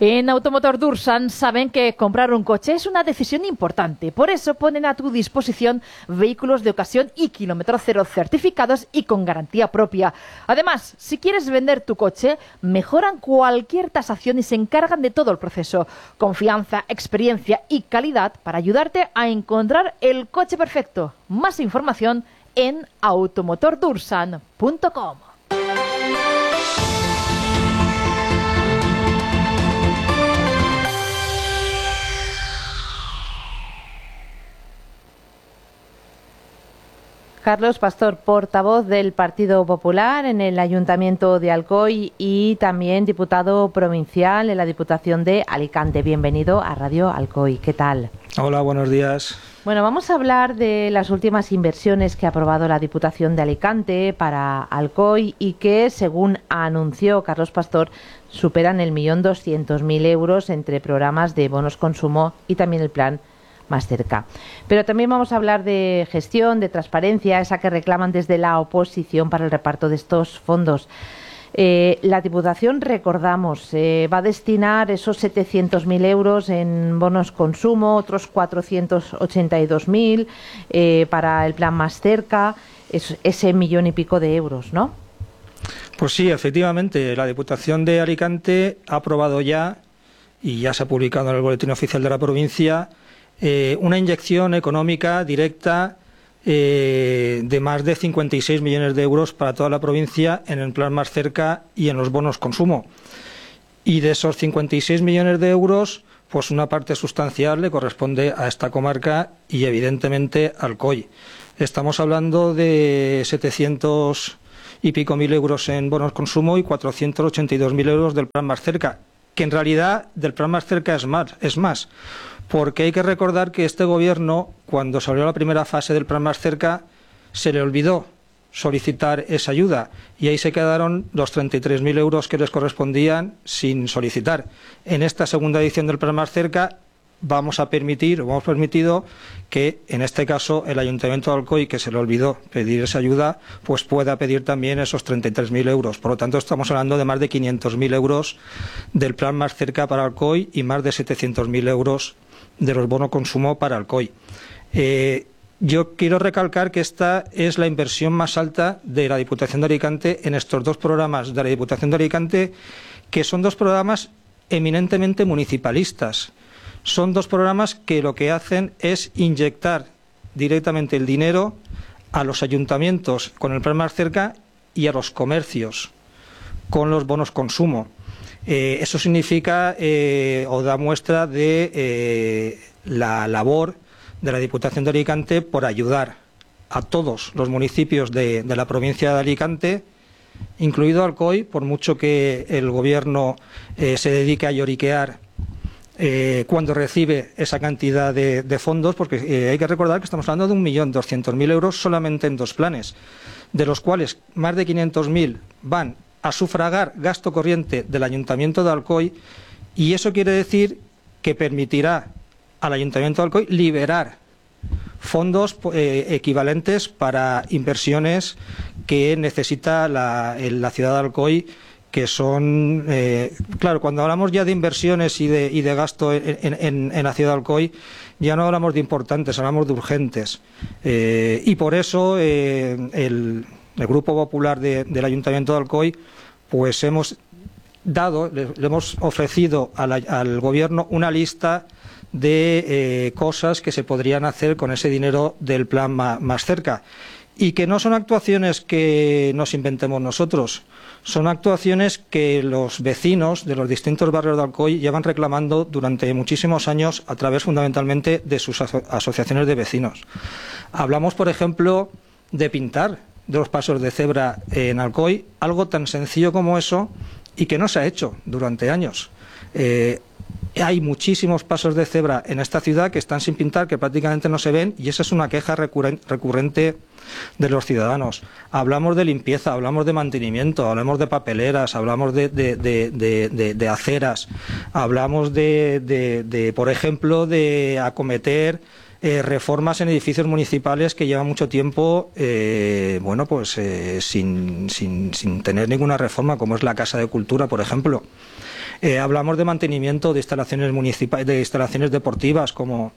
En Automotor Dursan saben que comprar un coche es una decisión importante. Por eso ponen a tu disposición vehículos de ocasión y kilómetro cero certificados y con garantía propia. Además, si quieres vender tu coche, mejoran cualquier tasación y se encargan de todo el proceso. Confianza, experiencia y calidad para ayudarte a encontrar el coche perfecto. Más información en automotordursan.com. Carlos Pastor, portavoz del Partido Popular en el Ayuntamiento de Alcoy y también diputado provincial en la Diputación de Alicante. Bienvenido a Radio Alcoy. ¿Qué tal? Hola, buenos días. Bueno, vamos a hablar de las últimas inversiones que ha aprobado la Diputación de Alicante para Alcoy y que, según anunció Carlos Pastor, superan el 1.200.000 euros entre programas de bonos consumo y también el plan Más Cerca. Pero también vamos a hablar de gestión, de transparencia, esa que reclaman desde la oposición para el reparto de estos fondos. La Diputación, recordamos, va a destinar esos 700.000 euros en bonos consumo, otros 482.000 para el plan Más Cerca, ese millón y pico de euros, ¿no? Pues sí, efectivamente, la Diputación de Alicante ha aprobado ya, y ya se ha publicado en el Boletín Oficial de la provincia, una inyección económica directa de más de 56 millones de euros para toda la provincia en el plan Más Cerca y en los bonos consumo. Y de esos 56 millones de euros, pues una parte sustancial le corresponde a esta comarca y evidentemente al Alcoy. Estamos hablando de 700 y pico mil euros en bonos consumo y 482.000 euros del plan Más Cerca, que en realidad del plan Más Cerca es más. Porque hay que recordar que este gobierno, cuando salió la primera fase del plan Más Cerca, se le olvidó solicitar esa ayuda y ahí se quedaron los 33.000 euros que les correspondían sin solicitar. En esta segunda edición del plan Más Cerca hemos permitido que, en este caso, el Ayuntamiento de Alcoy, que se le olvidó pedir esa ayuda, pues pueda pedir también esos 33.000 euros. Por lo tanto, estamos hablando de más de 500.000 euros del plan Más Cerca para Alcoy y más de 700.000 euros de los bonos consumo para Alcoy. Yo quiero recalcar que esta es la inversión más alta de la Diputación de Alicante en estos dos programas de la Diputación de Alicante, que son dos programas eminentemente municipalistas. Son dos programas que lo que hacen es inyectar directamente el dinero a los ayuntamientos con el plan Más Cerca y a los comercios con los bonos consumo. Eso significa o da muestra de la labor de la Diputación de Alicante por ayudar a todos los municipios de la provincia de Alicante, incluido Alcoy, por mucho que el Gobierno se dedique a lloriquear cuando recibe esa cantidad de fondos, porque hay que recordar que estamos hablando de 1.200.000 euros solamente en dos planes, de los cuales más de 500.000 van a sufragar gasto corriente del Ayuntamiento de Alcoy, y eso quiere decir que permitirá al Ayuntamiento de Alcoy liberar fondos equivalentes para inversiones que necesita la ciudad de Alcoy, que son, claro, cuando hablamos ya de inversiones y de gasto en la ciudad de Alcoy, ya no hablamos de importantes, hablamos de urgentes. Y por eso el Grupo Popular del Ayuntamiento de Alcoy, pues le hemos ofrecido al Gobierno una lista de cosas que se podrían hacer con ese dinero del plan Más Cerca, y que no son actuaciones que nos inventemos nosotros, son actuaciones que los vecinos de los distintos barrios de Alcoy llevan reclamando durante muchísimos años a través fundamentalmente de sus asociaciones de vecinos. Hablamos, por ejemplo, de pintar de los pasos de cebra en Alcoy, algo tan sencillo como eso y que no se ha hecho durante años. Hay muchísimos pasos de cebra en esta ciudad que están sin pintar, que prácticamente no se ven, y esa es una queja recurrente de los ciudadanos. Hablamos de limpieza, hablamos de mantenimiento, hablamos de papeleras, hablamos de aceras, hablamos por ejemplo, de acometer reformas en edificios municipales que llevan mucho tiempo sin tener ninguna reforma, como es la Casa de Cultura, por ejemplo. Hablamos de mantenimiento de instalaciones municipales, de instalaciones deportivas como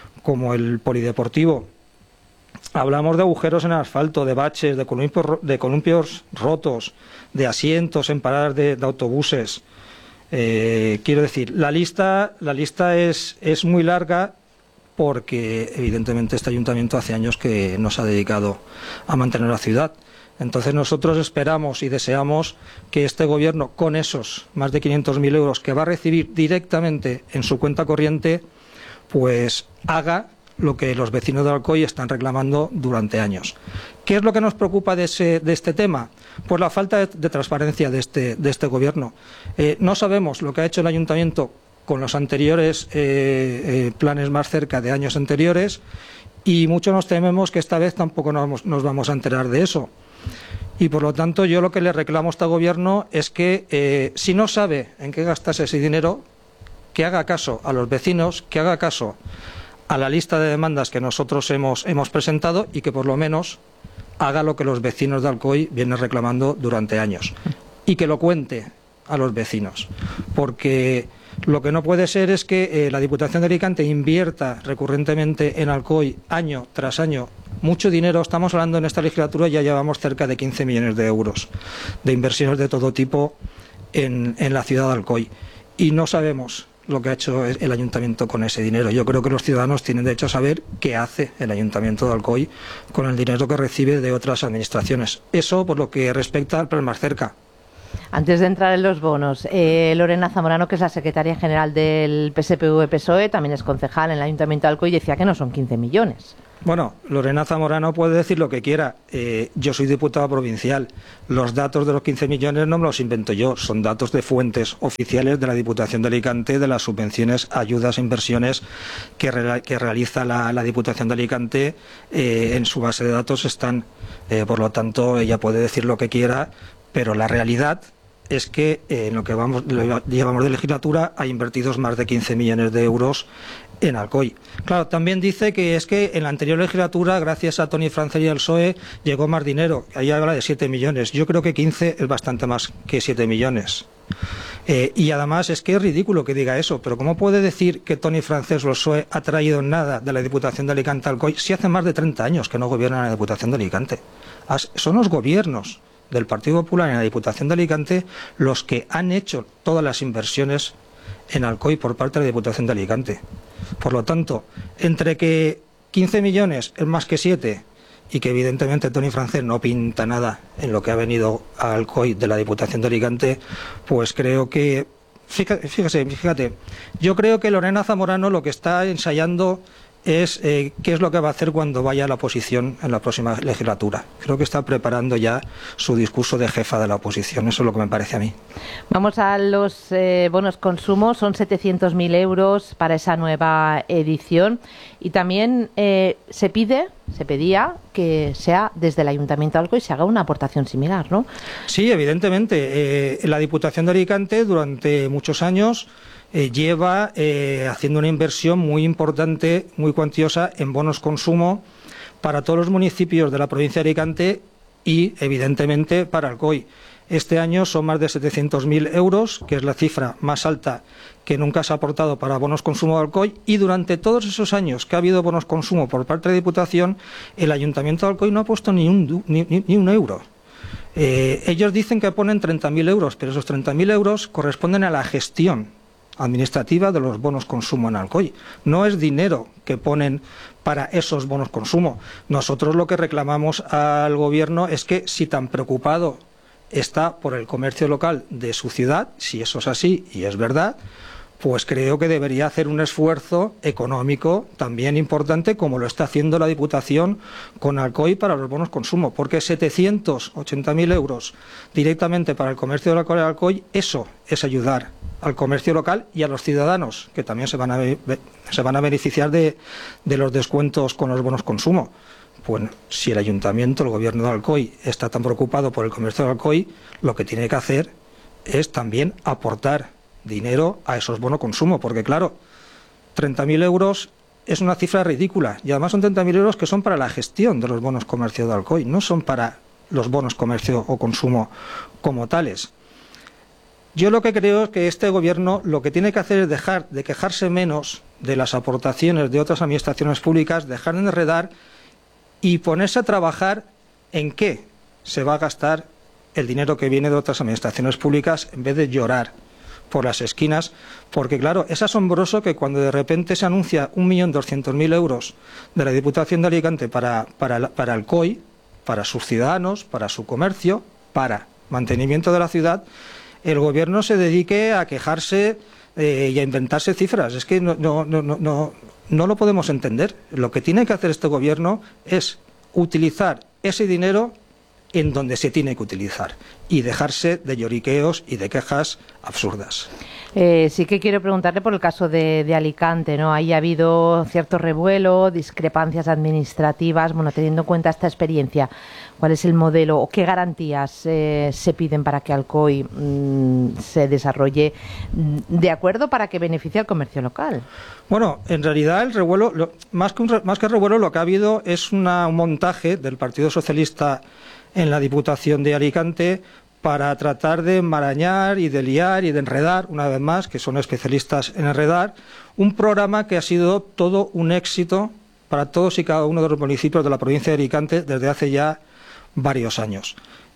el polideportivo. Hablamos de agujeros en el asfalto, de baches, de columpios rotos, de asientos en paradas de autobuses. Quiero decir, la lista es muy larga, porque evidentemente este ayuntamiento hace años que no se ha dedicado a mantener la ciudad. Entonces nosotros esperamos y deseamos que este gobierno, con esos más de 500.000 euros que va a recibir directamente en su cuenta corriente, pues haga lo que los vecinos de Alcoy están reclamando durante años. ¿Qué es lo que nos preocupa de este tema? Pues la falta de transparencia de este gobierno. No sabemos lo que ha hecho el ayuntamiento con los anteriores planes más cerca de años anteriores, y mucho nos tememos que esta vez tampoco nos vamos a enterar de eso. Y por lo tanto yo lo que le reclamo a este gobierno es que si no sabe en qué gastarse ese dinero, que haga caso a los vecinos, que haga caso a la lista de demandas que nosotros hemos presentado, y que por lo menos haga lo que los vecinos de Alcoy vienen reclamando durante años, y que lo cuente a los vecinos, porque lo que no puede ser es que la Diputación de Alicante invierta recurrentemente en Alcoy año tras año mucho dinero. Estamos hablando en esta legislatura, ya llevamos cerca de 15 millones de euros de inversiones de todo tipo en la ciudad de Alcoy, y no sabemos lo que ha hecho el ayuntamiento con ese dinero. Yo creo que los ciudadanos tienen derecho a saber qué hace el ayuntamiento de Alcoy con el dinero que recibe de otras administraciones. Eso por lo que respecta al plan más cerca. Antes de entrar en los bonos, Lorena Zamorano, que es la secretaria general del PSPV-PSOE, también es concejal en el Ayuntamiento de Alcoy, decía que no son 15 millones. Bueno, Lorena Zamorano puede decir lo que quiera. Yo soy diputado provincial. Los datos de los 15 millones no me los invento yo, son datos de fuentes oficiales de la Diputación de Alicante, de las subvenciones, ayudas e inversiones que realiza la Diputación de Alicante. En su base de datos están, por lo tanto, ella puede decir lo que quiera, pero la realidad es que en lo que llevamos de legislatura ha invertido más de 15 millones de euros en Alcoy. Claro, también dice que es que en la anterior legislatura, gracias a Toni Frances y al PSOE, llegó más dinero. Ahí habla de 7 millones. Yo creo que 15 es bastante más que 7 millones. Y además es que es ridículo que diga eso, pero ¿cómo puede decir que Toni Frances o el PSOE ha traído nada de la Diputación de Alicante a Alcoy si hace más de 30 años que no gobiernan la Diputación de Alicante? Son los gobiernos del Partido Popular en la Diputación de Alicante los que han hecho todas las inversiones en Alcoy por parte de la Diputación de Alicante. Por lo tanto, entre que 15 millones es más que 7 y que evidentemente Toni Frances no pinta nada en lo que ha venido a Alcoy de la Diputación de Alicante, pues creo que, fíjate, yo creo que Lorena Zamorano lo que está ensayando es qué es lo que va a hacer cuando vaya a la oposición en la próxima legislatura. Creo que está preparando ya su discurso de jefa de la oposición, eso es lo que me parece a mí. Vamos a los bonos consumo, son 700.000 euros para esa nueva edición, y también se pedía que sea desde el Ayuntamiento de Alcoy y se haga una aportación similar, ¿no? Sí, evidentemente. La Diputación de Alicante durante muchos años lleva haciendo una inversión muy importante, muy cuantiosa en bonos consumo para todos los municipios de la provincia de Alicante y, evidentemente, para Alcoy. Este año son más de 700.000 euros, que es la cifra más alta que nunca se ha aportado para bonos consumo de Alcoy, y durante todos esos años que ha habido bonos consumo por parte de la Diputación, el Ayuntamiento de Alcoy no ha puesto ni un euro. Ellos dicen que ponen 30.000 euros, pero esos 30.000 euros corresponden a la gestión administrativa de los bonos consumo en Alcoy. No es dinero que ponen para esos bonos consumo. Nosotros lo que reclamamos al Gobierno es que, si tan preocupado está por el comercio local de su ciudad, si eso es así y es verdad, pues creo que debería hacer un esfuerzo económico también importante, como lo está haciendo la Diputación con Alcoy para los bonos consumo, porque 780.000 euros directamente para el comercio local de Alcoy, eso es ayudar al comercio local y a los ciudadanos, que también se van a beneficiar de los descuentos con los bonos consumo. Pues si el Ayuntamiento, el Gobierno de Alcoy, está tan preocupado por el comercio de Alcoy, lo que tiene que hacer es también aportar dinero a esos bonos consumo, porque claro, 30.000 euros es una cifra ridícula, y además son 30.000 euros que son para la gestión de los bonos comercio de Alcoy, no son para los bonos comercio o consumo como tales. Yo lo que creo es que este Gobierno lo que tiene que hacer es dejar de quejarse menos de las aportaciones de otras administraciones públicas, dejar de enredar y ponerse a trabajar en qué se va a gastar el dinero que viene de otras administraciones públicas, en vez de llorar por las esquinas, porque claro, es asombroso que cuando de repente se anuncia 1.200.000 euros de la Diputación de Alicante para el COI, para sus ciudadanos, para su comercio, para mantenimiento de la ciudad, el Gobierno se dedique a quejarse y a inventarse cifras. Es que no lo podemos entender. Lo que tiene que hacer este Gobierno es utilizar ese dinero en donde se tiene que utilizar y dejarse de lloriqueos y de quejas absurdas. Sí que quiero preguntarle por el caso de Alicante, ¿no? Ahí ha habido cierto revuelo, discrepancias administrativas. Bueno, teniendo en cuenta esta experiencia, ¿cuál es el modelo o qué garantías se piden para que Alcoy se desarrolle de acuerdo para que beneficie al comercio local? Bueno, en realidad el revuelo, más que revuelo, lo que ha habido es un montaje del Partido Socialista en la Diputación de Alicante para tratar de enmarañar y de liar y de enredar, una vez más, que son especialistas en enredar, un programa que ha sido todo un éxito para todos y cada uno de los municipios de la provincia de Alicante desde hace ya varios años.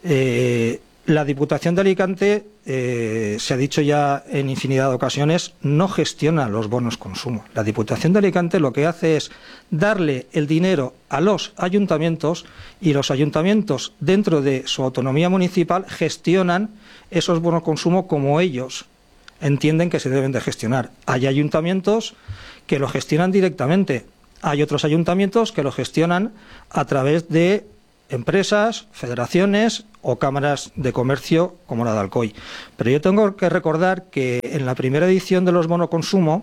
La Diputación de Alicante, se ha dicho ya en infinidad de ocasiones, no gestiona los bonos consumo. La Diputación de Alicante lo que hace es darle el dinero a los ayuntamientos y los ayuntamientos, dentro de su autonomía municipal, gestionan esos bonos consumo como ellos entienden que se deben de gestionar. Hay ayuntamientos que lo gestionan directamente, hay otros ayuntamientos que lo gestionan a través de empresas, federaciones o cámaras de comercio como la de Alcoy. Pero yo tengo que recordar que en la primera edición de los bonos consumo,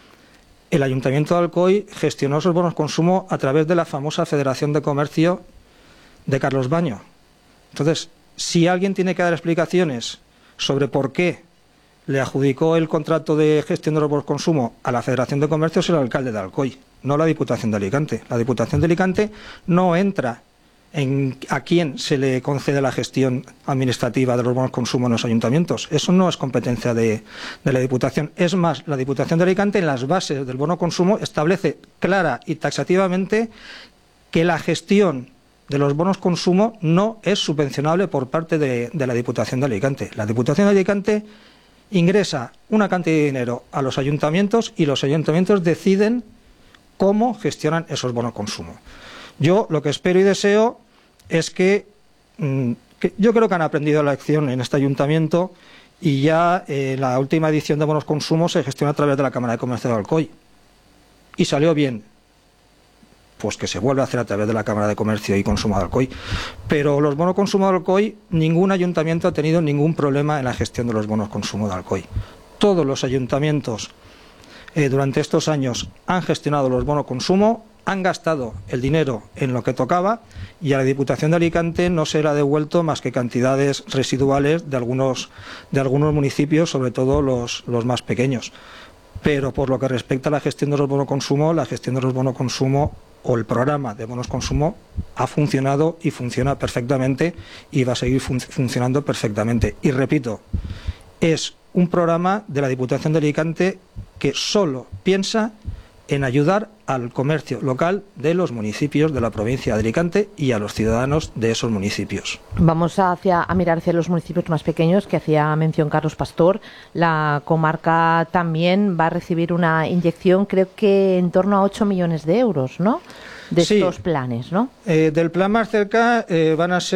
el Ayuntamiento de Alcoy gestionó esos bonos consumo a través de la famosa Federación de Comercio de Carlos Baño. Entonces, si alguien tiene que dar explicaciones sobre por qué le adjudicó el contrato de gestión de los bonos consumo a la Federación de Comercio, es el alcalde de Alcoy, no la Diputación de Alicante. La Diputación de Alicante no entra en a quién se le concede la gestión administrativa de los bonos consumo en los ayuntamientos. Eso no es competencia de la Diputación. Es más, la Diputación de Alicante, en las bases del bono consumo, establece clara y taxativamente que la gestión de los bonos consumo no es subvencionable por parte de la Diputación de Alicante. La Diputación de Alicante ingresa una cantidad de dinero a los ayuntamientos y los ayuntamientos deciden cómo gestionan esos bonos consumo. Yo lo que espero y deseo es que yo creo que han aprendido la lección en este ayuntamiento y ya la última edición de bonos consumo se gestiona a través de la Cámara de Comercio de Alcoy y salió bien. Pues que se vuelva a hacer a través de la Cámara de Comercio y Consumo de Alcoy. Pero los bonos consumo de Alcoy, ningún ayuntamiento ha tenido ningún problema en la gestión de los bonos consumo de Alcoy. Todos los ayuntamientos durante estos años han gestionado los bonos consumo, han gastado el dinero en lo que tocaba y a la Diputación de Alicante no se le ha devuelto más que cantidades residuales de algunos municipios, sobre todo los más pequeños. Pero por lo que respecta a la gestión de los bonos consumo, la gestión de los bonos consumo o el programa de bonos consumo ha funcionado y funciona perfectamente y va a seguir funcionando perfectamente. Y repito, es un programa de la Diputación de Alicante que solo piensa en ayudar al comercio local de los municipios de la provincia de Alicante y a los ciudadanos de esos municipios. Vamos a mirar hacia los municipios más pequeños, que hacía mención Carlos Pastor. La comarca también va a recibir una inyección, creo que en torno a 8 millones de euros, ¿no? De estos planes, ¿no? Del plan Más Cerca van a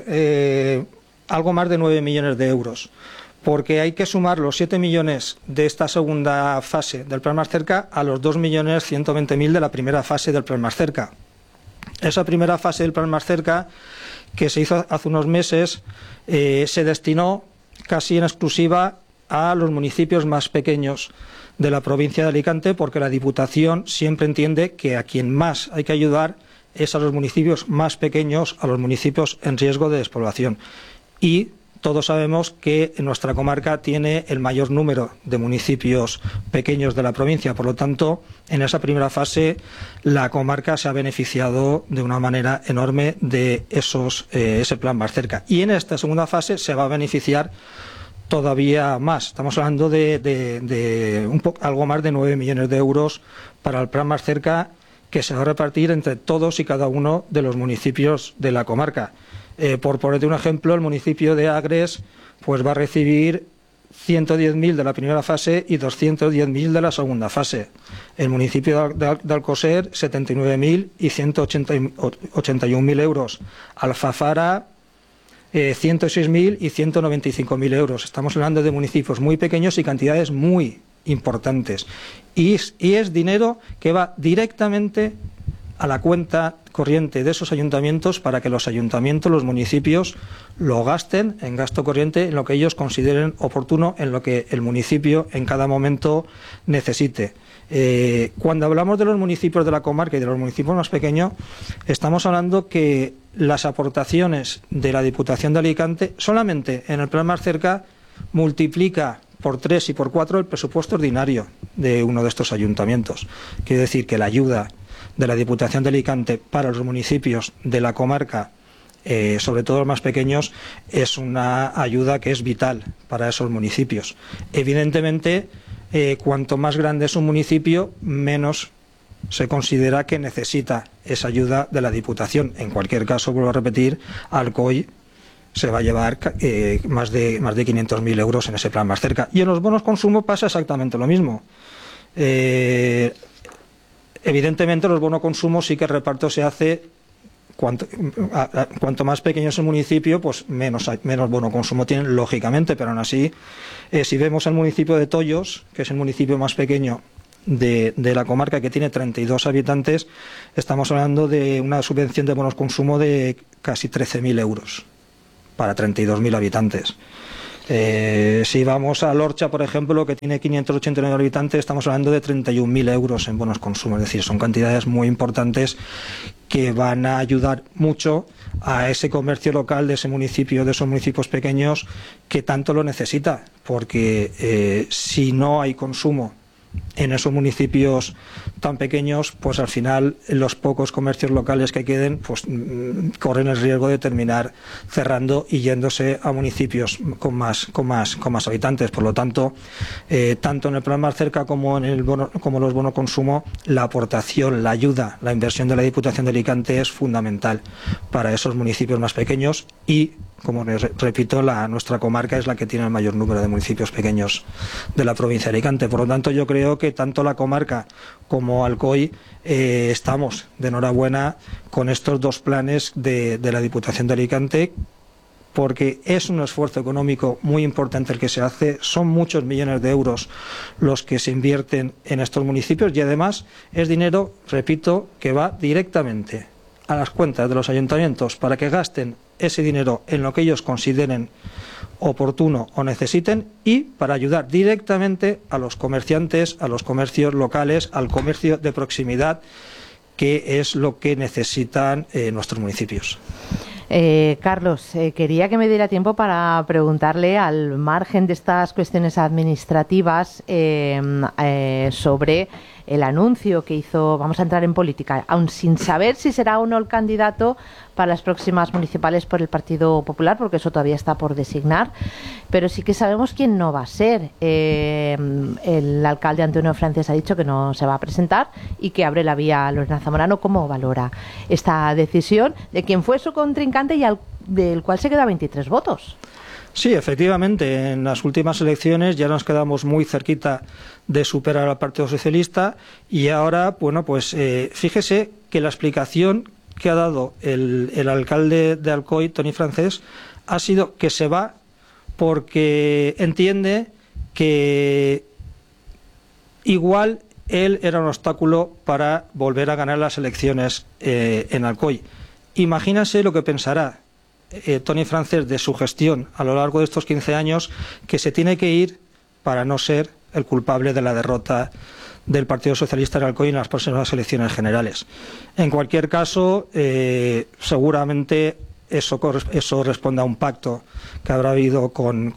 ser algo más de 9 millones de euros. Porque hay que sumar los 7 millones de esta segunda fase del Plan Más Cerca a los 2.120.000 de la primera fase del Plan Más Cerca. Esa primera fase del Plan Más Cerca, que se hizo hace unos meses, se destinó casi en exclusiva a los municipios más pequeños de la provincia de Alicante, porque la Diputación siempre entiende que a quien más hay que ayudar es a los municipios más pequeños, a los municipios en riesgo de despoblación. Y todos sabemos que nuestra comarca tiene el mayor número de municipios pequeños de la provincia, por lo tanto, en esa primera fase la comarca se ha beneficiado de una manera enorme de ese plan Más Cerca. Y en esta segunda fase se va a beneficiar todavía más. Estamos hablando de algo más de 9 millones de euros para el plan Más Cerca, que se va a repartir entre todos y cada uno de los municipios de la comarca. Por ponerte un ejemplo, el municipio de Agres pues va a recibir 110.000 de la primera fase y 210.000 de la segunda fase. El municipio de Alcoser, 79.000 y 181.000 euros. Alfafara, 106.000 y 195.000 euros. Estamos hablando de municipios muy pequeños y cantidades muy importantes. Y es dinero que va directamente a la cuenta corriente de esos ayuntamientos para que los ayuntamientos, los municipios, lo gasten en gasto corriente, en lo que ellos consideren oportuno, en lo que el municipio en cada momento necesite. Cuando hablamos de los municipios de la comarca y de los municipios más pequeños, estamos hablando que las aportaciones de la Diputación de Alicante solamente en el plan Más Cerca multiplica por 3 y por 4 el presupuesto ordinario de uno de estos ayuntamientos. Quiere decir que la ayuda de la Diputación de Alicante para los municipios de la comarca, sobre todo los más pequeños, es una ayuda que es vital para esos municipios. Evidentemente, cuanto más grande es un municipio, menos se considera que necesita esa ayuda de la Diputación. En cualquier caso, vuelvo a repetir, Alcoy se va a llevar más de 500.000 euros en ese plan Más Cerca. Y en los bonos consumo pasa exactamente lo mismo. Evidentemente, los bonos consumo sí que el reparto se hace cuanto más pequeño es el municipio, pues menos bono consumo tienen, lógicamente, pero aún así, si vemos el municipio de Tollos, que es el municipio más pequeño de la comarca, que tiene 32 habitantes, estamos hablando de una subvención de bonos consumo de casi 13.000 euros para 32.000 habitantes. Si vamos a Lorcha, por ejemplo, que tiene 589 habitantes, estamos hablando de 31.000 euros en bonos consumo. Es decir, son cantidades muy importantes que van a ayudar mucho a ese comercio local de ese municipio, de esos municipios pequeños, que tanto lo necesita, porque si no hay consumo en esos municipios tan pequeños, pues al final los pocos comercios locales que queden pues corren el riesgo de terminar cerrando y yéndose a municipios con más habitantes. Por lo tanto, tanto en el plan Más Cerca como en los bonos consumo, la aportación, la ayuda, la inversión de la Diputación de Alicante es fundamental para esos municipios más pequeños y, como repito, nuestra comarca es la que tiene el mayor número de municipios pequeños de la provincia de Alicante. Por lo tanto, yo creo que tanto la comarca como Alcoy estamos de enhorabuena con estos dos planes de la Diputación de Alicante, porque es un esfuerzo económico muy importante el que se hace, son muchos millones de euros los que se invierten en estos municipios y además es dinero, repito, que va directamente a las cuentas de los ayuntamientos para que gasten ese dinero en lo que ellos consideren oportuno o necesiten y para ayudar directamente a los comerciantes, a los comercios locales, al comercio de proximidad, que es lo que necesitan nuestros municipios. Carlos, quería que me diera tiempo para preguntarle, al margen de estas cuestiones administrativas, sobre el anuncio que hizo, vamos a entrar en política, aún sin saber si será o no el candidato para las próximas municipales por el Partido Popular, porque eso todavía está por designar, pero sí que sabemos quién no va a ser. El alcalde Antonio Francés ha dicho que no se va a presentar y que abre la vía a Lorena Zamorano. ¿Cómo valora esta decisión de quien fue su contrincante y del cual se queda 23 votos? Sí, efectivamente, en las últimas elecciones ya nos quedamos muy cerquita de superar al Partido Socialista y ahora, bueno, pues fíjese que la explicación que ha dado el alcalde de Alcoy, Toni Francés, ha sido que se va porque entiende que igual él era un obstáculo para volver a ganar las elecciones en Alcoy. Imagínase lo que pensará Toni Francés de su gestión a lo largo de estos 15 años, que se tiene que ir para no ser el culpable de la derrota del Partido Socialista en Alcoy en las próximas elecciones generales. En cualquier caso, seguramente eso responde a un pacto que habrá habido con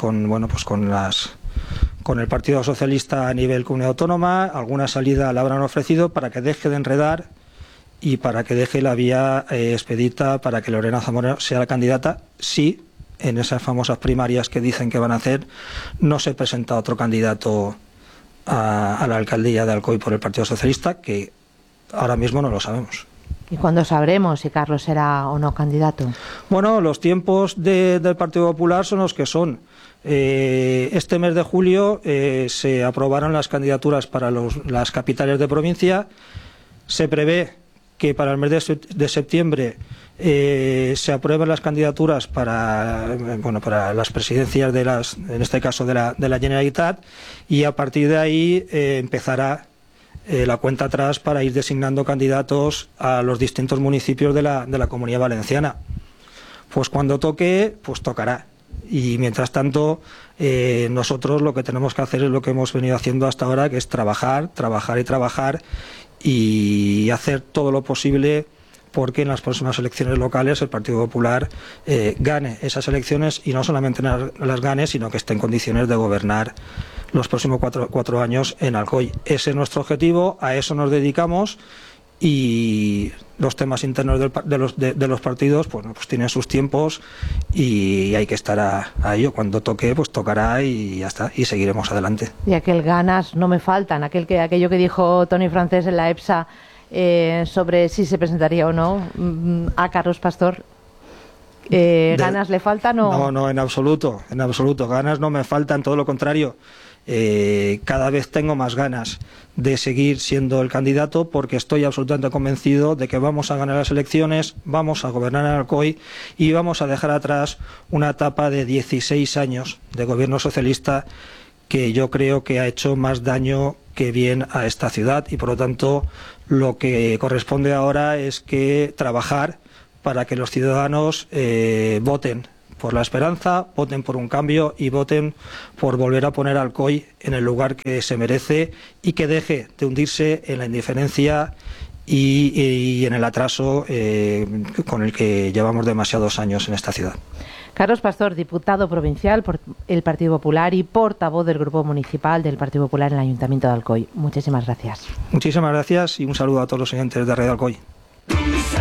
el Partido Socialista a nivel comunidad autónoma. Alguna salida le habrán ofrecido para que deje de enredar y para que deje la vía expedita para que Lorena Zamorano sea la candidata, si en esas famosas primarias que dicen que van a hacer, no se presenta otro candidato a la alcaldía de Alcoy por el Partido Socialista, que ahora mismo no lo sabemos. ¿Y cuándo sabremos si Carlos será o no candidato? Bueno, los tiempos del Partido Popular son los que son. Este mes de julio se aprobaron las candidaturas para las capitales de provincia. Se prevé que para el mes de septiembre se aprueben las candidaturas para las presidencias en este caso de la Generalitat, y a partir de ahí empezará la cuenta atrás para ir designando candidatos a los distintos municipios de la Comunidad Valenciana. Pues cuando toque, pues tocará. Y mientras tanto, nosotros lo que tenemos que hacer es lo que hemos venido haciendo hasta ahora, que es trabajar y hacer todo lo posible porque en las próximas elecciones locales el Partido Popular gane esas elecciones, y no solamente las gane, sino que esté en condiciones de gobernar los próximos cuatro años en Alcoy. Ese es nuestro objetivo, a eso nos dedicamos, y los temas internos de los partidos pues tienen sus tiempos y hay que estar a ello. Cuando toque, pues tocará y ya está, y seguiremos adelante. Y aquel ganas no me faltan, aquello que dijo Toni Francés en la EPSA sobre si se presentaría o no a Carlos Pastor. ¿Ganas le faltan o...? No, en absoluto, ganas no me faltan, todo lo contrario. Cada vez tengo más ganas de seguir siendo el candidato, porque estoy absolutamente convencido de que vamos a ganar las elecciones, vamos a gobernar en Alcoy y vamos a dejar atrás una etapa de 16 años de gobierno socialista que yo creo que ha hecho más daño que bien a esta ciudad, y por lo tanto lo que corresponde ahora es que trabajar para que los ciudadanos voten por la esperanza, voten por un cambio y voten por volver a poner a Alcoy en el lugar que se merece, y que deje de hundirse en la indiferencia y en el atraso con el que llevamos demasiados años en esta ciudad. Carlos Pastor, diputado provincial por el Partido Popular y portavoz del Grupo Municipal del Partido Popular en el Ayuntamiento de Alcoy. Muchísimas gracias. Muchísimas gracias y un saludo a todos los oyentes de Radio Alcoy.